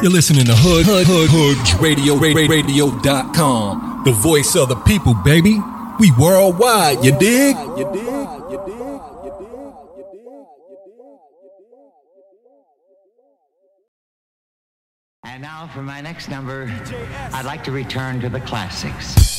You're listening to Radio.com. The voice of the people, baby. We worldwide, you dig? And now for my next number, I'd like to return to the classics.